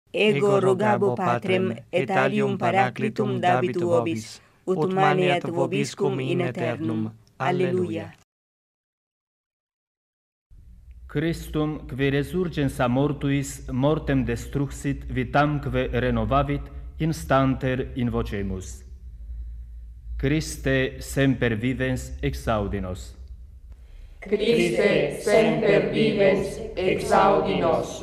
Ego rogabo Patrem, et alium Paraclitum dabit vobis, ut maneat vobiscum in aeternum. Alleluia. Christum, qui resurgens a mortuis, mortem destruxit, vitamque renovavit, instanter invocemus. Christe semper vivens exaudi nos. Christe semper vivens exaudi nos.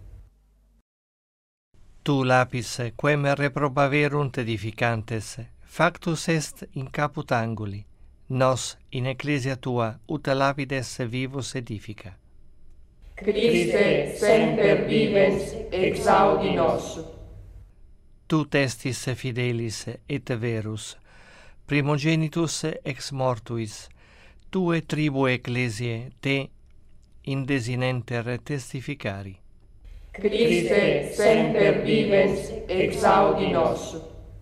Tu lapis, quem reprobaverunt edificantes, factus est in caput anguli, nos in ecclesia tua ut lapides vivus edifica. Christe semper vivens exaudi nos. Tu testis fidelis et verus, primogenitus ex mortuis, tue tribu ecclesiae te in desinenter testificari. Christe semper vivens exaudi nos.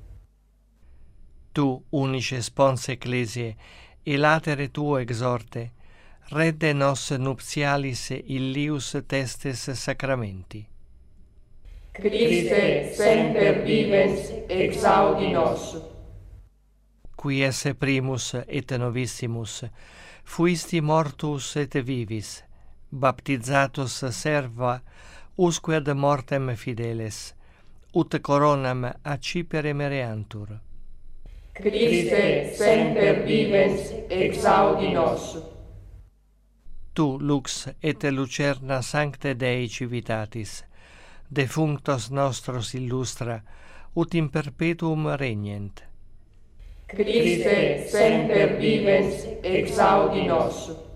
Tu unice spons ecclesiae, e latere tuo exorte, redde nos nuptialis illius testes sacramenti. Christe semper vivens exaudi nos. Qui esse primus et novissimus, fuisti mortus et vivis, baptizatus serva, usque ad mortem fideles, ut coronam accipere mereantur. Christe semper vivens exaudi nos. Tu lux et lucerna sancte Dei civitatis, defunctos nostros illustra, ut in perpetuum regnent. Christe semper vivens exaudi nos.